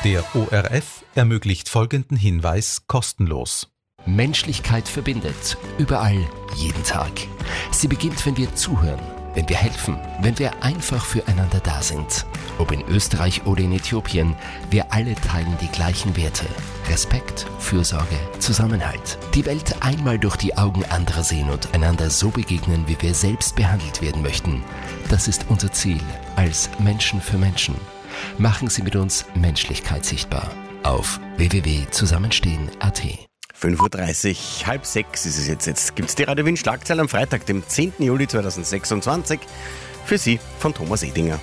Der ORF ermöglicht folgenden Hinweis kostenlos. Menschlichkeit verbindet. Überall, jeden Tag. Sie beginnt, wenn wir zuhören, wenn wir helfen, wenn wir einfach füreinander da sind. Ob in Österreich oder in Äthiopien, wir alle teilen die gleichen Werte. Respekt, Fürsorge, Zusammenhalt. Die Welt einmal durch die Augen anderer sehen und einander so begegnen, wie wir selbst behandelt werden möchten. Das ist unser Ziel als Menschen für Menschen. Machen Sie mit uns Menschlichkeit sichtbar auf www.zusammenstehen.at. 5.30 Uhr, halb sechs ist es jetzt. Jetzt gibt es die Radio Wien Schlagzeilen am Freitag, dem 10. Juli 2026. Für Sie von Thomas Edinger.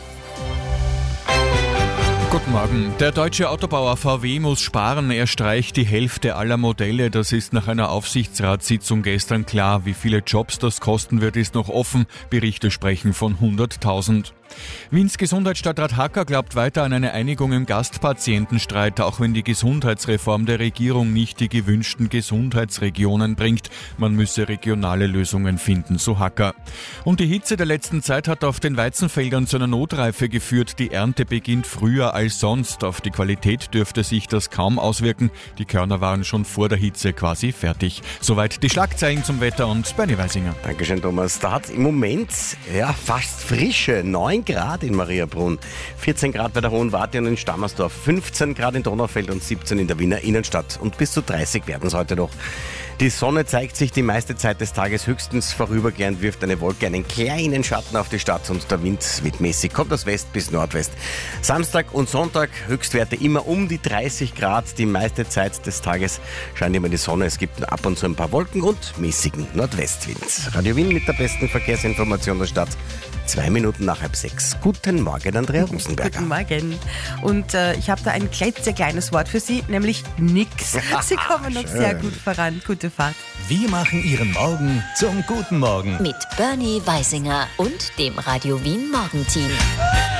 Guten Morgen. Der deutsche Autobauer VW muss sparen. Er streicht die Hälfte aller Modelle. Das ist nach einer Aufsichtsratssitzung gestern klar. Wie viele Jobs das kosten wird, ist noch offen. Berichte sprechen von 100.000. Wiens Gesundheitsstadtrat Hacker glaubt weiter an eine Einigung im Gastpatientenstreit, auch wenn die Gesundheitsreform der Regierung nicht die gewünschten Gesundheitsregionen bringt. Man müsse regionale Lösungen finden, so Hacker. Und die Hitze der letzten Zeit hat auf den Weizenfeldern zu einer Notreife geführt. Die Ernte beginnt früher als sonst. Auf die Qualität dürfte sich das kaum auswirken. Die Körner waren schon vor der Hitze quasi fertig. Soweit die Schlagzeilen zum Wetter und Bernie Weisinger. Dankeschön, Thomas. Da hat im Moment fast frische 9 Grad in Mariabrunn, 14 Grad bei der Hohen Warte und in Stammersdorf, 15 Grad in Donaufeld und 17 in der Wiener Innenstadt. Und bis zu 30 werden es heute noch. Die Sonne zeigt sich die meiste Zeit des Tages höchstens vorübergehend, wirft eine Wolke einen kleinen Schatten auf die Stadt und der Wind weht mäßig, kommt aus West bis Nordwest. Samstag und Sonntag Höchstwerte immer um die 30 Grad. Die meiste Zeit des Tages scheint immer die Sonne. Es gibt ab und zu ein paar Wolken und mäßigen Nordwestwind. Radio Wien mit der besten Verkehrsinformation der Stadt. 2 Minuten nach halb 6. Guten Morgen, Andrea Rosenberger. Guten Morgen. Und ich habe da ein sehr kleines Wort für Sie, nämlich nix. Sie kommen noch sehr gut voran. Gute Fahrt. Wir machen Ihren Morgen zum guten Morgen. Mit Bernie Weisinger und dem Radio Wien Morgenteam.